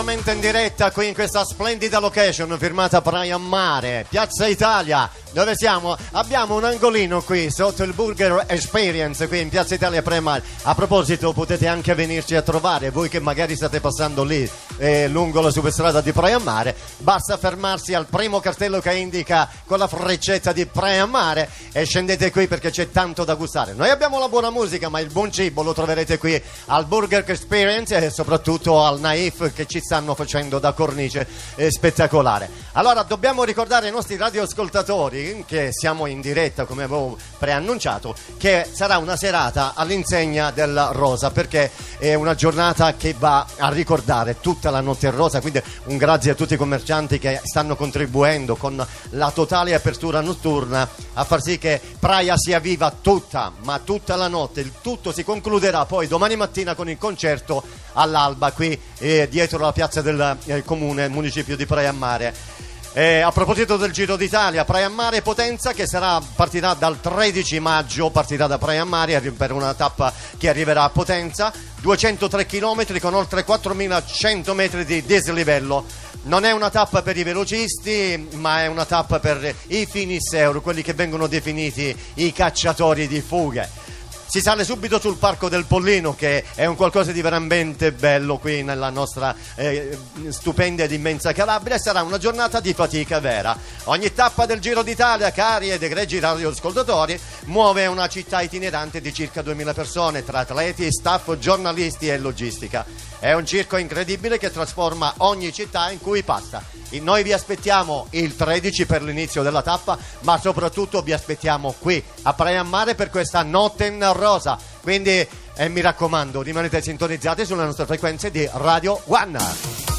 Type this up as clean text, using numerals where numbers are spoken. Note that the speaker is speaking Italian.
In diretta qui in questa splendida location firmata Praia Mare, Piazza Italia. Dove siamo? Abbiamo un angolino qui sotto il Burger Experience qui in Piazza Italia Praia Mare. A proposito, potete anche venirci a trovare, voi che magari state passando lì lungo la superstrada di Praia Mare. Basta fermarsi al primo cartello che indica con la freccetta di Praia Mare e scendete qui perché c'è tanto da gustare. Noi abbiamo la buona musica, ma il buon cibo lo troverete qui al Burger Experience e soprattutto al Naif, che ci stanno facendo da cornice spettacolare. Allora dobbiamo ricordare ai nostri radioascoltatori che siamo in diretta, come avevo preannunciato, che sarà una serata all'insegna del rosa, perché è una giornata che va a ricordare tutta la notte rosa. Quindi un grazie a tutti i commercianti che stanno contribuendo con la totale apertura notturna a far sì che Praia sia viva tutta la notte. Il tutto si concluderà poi domani mattina con il concerto all'alba qui dietro la piazza del comune municipio di Praia Mare. A proposito del Giro d'Italia, Praia Mare e Potenza, che partirà dal 13 maggio, partirà da Praia Mare per una tappa che arriverà a Potenza, 203 km con oltre 4.100 metri di dislivello. Non è una tappa per i velocisti, ma è una tappa per i finisseur, quelli che vengono definiti i cacciatori di fughe. Si sale subito sul Parco del Pollino, che è un qualcosa di veramente bello qui nella nostra stupenda ed immensa Calabria. Sarà una giornata di fatica vera. Ogni tappa del Giro d'Italia, cari ed egregi radioascoltatori, muove una città itinerante di circa 2000 persone tra atleti, staff, giornalisti e logistica. È un circo incredibile che trasforma ogni città in cui passa. Noi vi aspettiamo il 13 per l'inizio della tappa, ma soprattutto vi aspettiamo qui a Praia Mare per questa notte in rosa. Quindi mi raccomando, rimanete sintonizzati sulle nostre frequenze di Radio One.